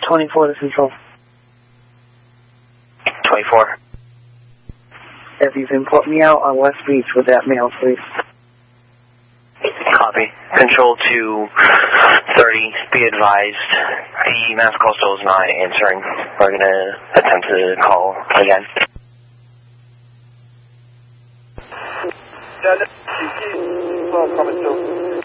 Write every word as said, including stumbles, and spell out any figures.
twenty-four to Central. twenty-four. If you can put me out on West Beach with that mail, please. Copy. Control to thirty. Be advised, the mass call still is not answering. We're going to attempt to call again. Yeah,